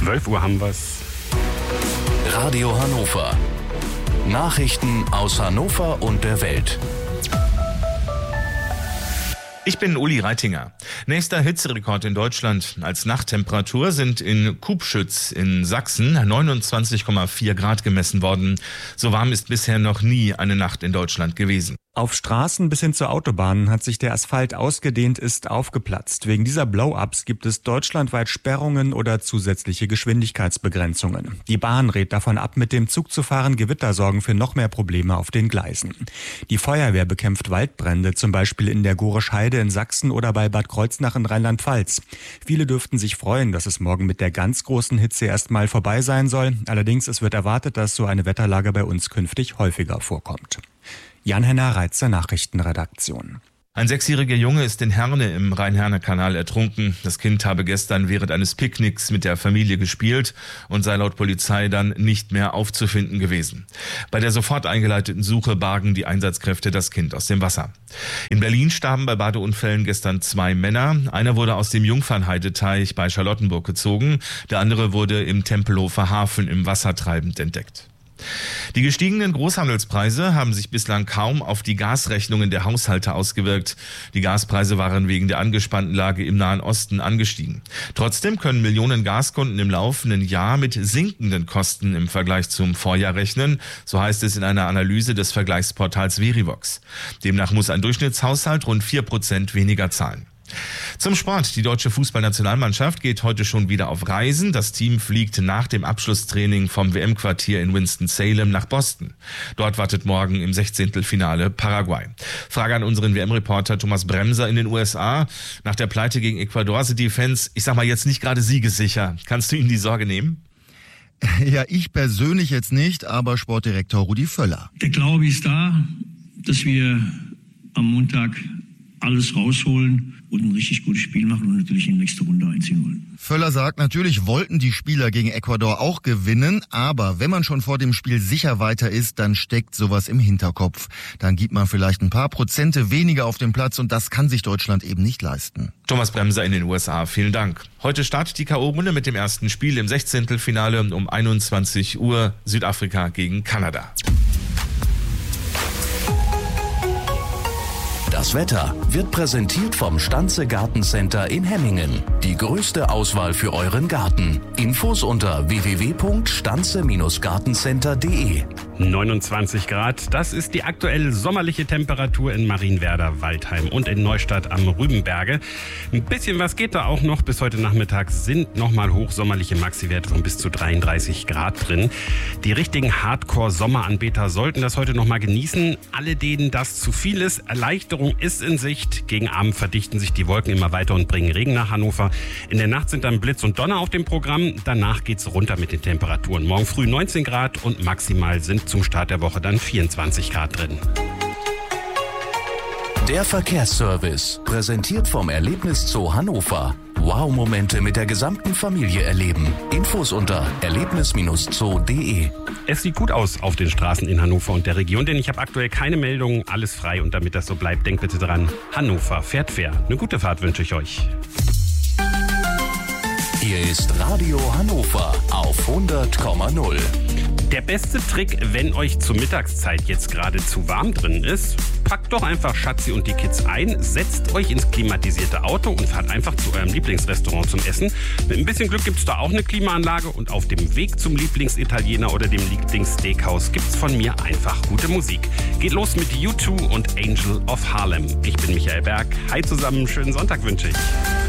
12 Uhr haben wir's. Radio Hannover. Nachrichten aus Hannover und der Welt. Ich bin Uli Reitinger. Nächster Hitzerekord in Deutschland. Als Nachttemperatur sind in Kubschütz in Sachsen 29,4 Grad gemessen worden. So warm ist bisher noch nie eine Nacht in Deutschland gewesen. Auf Straßen bis hin zur Autobahn hat sich der Asphalt ausgedehnt, ist aufgeplatzt. Wegen dieser Blow-ups gibt es deutschlandweit Sperrungen oder zusätzliche Geschwindigkeitsbegrenzungen. Die Bahn rät davon ab, mit dem Zug zu fahren. Gewitter sorgen für noch mehr Probleme auf den Gleisen. Die Feuerwehr bekämpft Waldbrände, zum Beispiel in der Gorisch Heide in Sachsen oder bei Bad Kreuznach in Rheinland-Pfalz. Viele dürften sich freuen, dass es morgen mit der ganz großen Hitze erstmal vorbei sein soll. Allerdings, es wird erwartet, dass so eine Wetterlage bei uns künftig häufiger vorkommt. Jan-Henner Reitzer, Nachrichtenredaktion. Ein 6-jähriger Junge ist in Herne im Rhein-Herne-Kanal ertrunken. Das Kind habe gestern während eines Picknicks mit der Familie gespielt und sei laut Polizei dann nicht mehr aufzufinden gewesen. Bei der sofort eingeleiteten Suche bargen die Einsatzkräfte das Kind aus dem Wasser. In Berlin starben bei Badeunfällen gestern 2 Männer. Einer wurde aus dem Jungfernheideteich bei Charlottenburg gezogen. Der andere wurde im Tempelhofer Hafen im Wasser treibend entdeckt. Die gestiegenen Großhandelspreise haben sich bislang kaum auf die Gasrechnungen der Haushalte ausgewirkt. Die Gaspreise waren wegen der angespannten Lage im Nahen Osten angestiegen. Trotzdem können Millionen Gaskunden im laufenden Jahr mit sinkenden Kosten im Vergleich zum Vorjahr rechnen. So heißt es in einer Analyse des Vergleichsportals Verivox. Demnach muss ein Durchschnittshaushalt rund 4% weniger zahlen. Zum Sport. Die deutsche Fußballnationalmannschaft geht heute schon wieder auf Reisen. Das Team fliegt nach dem Abschlusstraining vom WM-Quartier in Winston-Salem nach Boston. Dort wartet morgen im 16. Finale Paraguay. Frage an unseren WM-Reporter Thomas Bremser in den USA. Nach der Pleite gegen Ecuador sind die Fans, ich sag mal jetzt nicht gerade siegessicher. Kannst du ihnen die Sorge nehmen? Ja, ich persönlich jetzt nicht, aber Sportdirektor Rudi Völler. Der Glaube ist da, dass wir am Montag alles rausholen und ein richtig gutes Spiel machen und natürlich in die nächste Runde einziehen wollen. Völler sagt, natürlich wollten die Spieler gegen Ecuador auch gewinnen, aber wenn man schon vor dem Spiel sicher weiter ist, dann steckt sowas im Hinterkopf. Dann gibt man vielleicht ein paar Prozente weniger auf dem Platz und das kann sich Deutschland eben nicht leisten. Thomas Bremser in den USA, vielen Dank. Heute startet die K.O.-Runde mit dem ersten Spiel im 16. Finale um 21 Uhr Südafrika gegen Kanada. Das Wetter wird präsentiert vom Stanze Gartencenter in Hemmingen. Die größte Auswahl für euren Garten. Infos unter www.stanze-gartencenter.de. 29 Grad, das ist die aktuelle sommerliche Temperatur in Marienwerder, Waldheim und in Neustadt am Rübenberge. Ein bisschen was geht da auch noch. Bis heute Nachmittag sind nochmal hochsommerliche Maxiwerte von bis zu 33 Grad drin. Die richtigen Hardcore-Sommeranbeter sollten das heute nochmal genießen. Alle, denen das zu viel ist, Erleichterung ist in Sicht. Gegen Abend verdichten sich die Wolken immer weiter und bringen Regen nach Hannover. In der Nacht sind dann Blitz und Donner auf dem Programm. Danach geht's runter mit den Temperaturen. Morgen früh 19 Grad und maximal sind zum Start der Woche dann 24 Grad drin. Der Verkehrsservice, präsentiert vom Erlebniszoo Hannover. Wow-Momente mit der gesamten Familie erleben. Infos unter erlebnis-zoo.de. Es sieht gut aus auf den Straßen in Hannover und der Region, denn ich habe aktuell keine Meldungen, alles frei. Und damit das so bleibt, denkt bitte dran, Hannover fährt fair. Eine gute Fahrt wünsche ich euch. Hier ist Radio Hannover auf 100,0. Der beste Trick, wenn euch zur Mittagszeit jetzt gerade zu warm drin ist, packt doch einfach Schatzi und die Kids ein, setzt euch ins klimatisierte Auto und fahrt einfach zu eurem Lieblingsrestaurant zum Essen. Mit ein bisschen Glück gibt es da auch eine Klimaanlage und auf dem Weg zum Lieblingsitaliener oder dem Lieblingssteakhouse gibt es von mir einfach gute Musik. Geht los mit U2 und Angel of Harlem. Ich bin Michael Berg. Hi zusammen, schönen Sonntag wünsche ich.